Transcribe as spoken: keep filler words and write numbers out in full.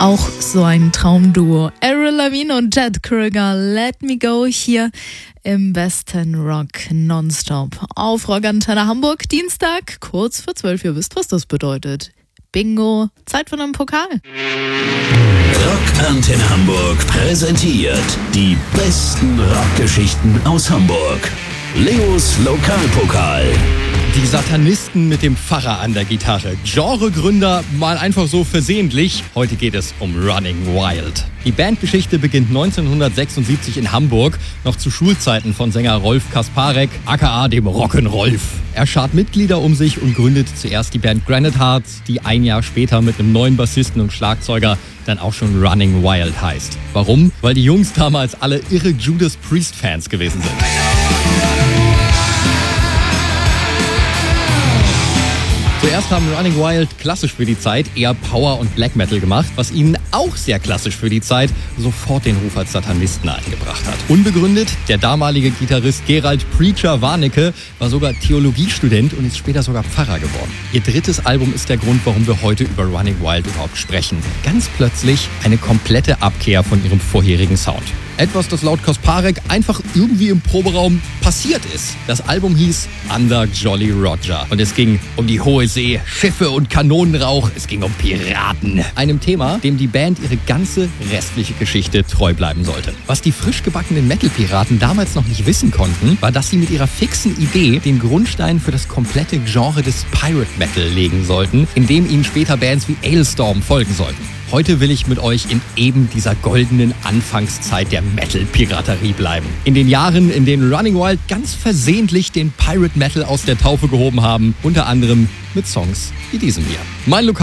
Auch so ein Traumduo. Avril Lavigne und Jet Krüger, Let Me Go, hier im besten Rock nonstop. Auf Rockantenne Hamburg, Dienstag, kurz vor zwölf Uhr. Wisst, was das bedeutet? Bingo, Zeit von einem Pokal. Rockantenne Hamburg präsentiert die besten Rockgeschichten aus Hamburg. Leos Lokalpokal. Die Satanisten mit dem Pfarrer an der Gitarre. Genregründer mal einfach so versehentlich. Heute geht es um Running Wild. Die Bandgeschichte beginnt neunzehnhundertsechsundsiebzig in Hamburg, noch zu Schulzeiten von Sänger Rolf Kasparek, aka dem Rock'n'Rolf. Er schart Mitglieder um sich und gründet zuerst die Band Granite Hearts, die ein Jahr später mit einem neuen Bassisten und Schlagzeuger dann auch schon Running Wild heißt. Warum? Weil die Jungs damals alle irre Judas Priest-Fans gewesen sind. Zuerst haben Running Wild klassisch für die Zeit eher Power und Black Metal gemacht, was ihnen auch sehr klassisch für die Zeit sofort den Ruf als Satanisten eingebracht hat. Unbegründet, der damalige Gitarrist Gerald Preacher Warnecke war sogar Theologiestudent und ist später sogar Pfarrer geworden. Ihr drittes Album ist der Grund, warum wir heute über Running Wild überhaupt sprechen. Ganz plötzlich eine komplette Abkehr von ihrem vorherigen Sound. Etwas, das laut Kasparek einfach irgendwie im Proberaum passiert ist. Das Album hieß Under Jolly Roger und es ging um die hohe See, Schiffe und Kanonenrauch. Es ging um Piraten. Einem Thema, dem die Band ihre ganze restliche Geschichte treu bleiben sollte. Was die frisch gebackenen Metal-Piraten damals noch nicht wissen konnten, war, dass sie mit ihrer fixen Idee den Grundstein für das komplette Genre des Pirate Metal legen sollten, in dem ihnen später Bands wie Alestorm folgen sollten. Heute will ich mit euch in eben dieser goldenen Anfangszeit der Metal-Piraterie bleiben. In den Jahren, in denen Running Wild ganz versehentlich den Pirate Metal aus der Taufe gehoben haben, unter anderem mit Songs wie diesem hier. Mein